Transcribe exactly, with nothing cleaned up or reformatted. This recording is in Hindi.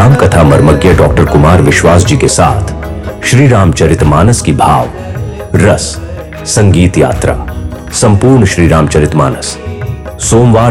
राम कथा मर्मज्ञ डॉक्टर कुमार विश्वास जी के साथ श्री रामचरितमानस की भाव, रस, संगीत यात्रा, संपूर्ण श्री रामचरितमानस सोमवार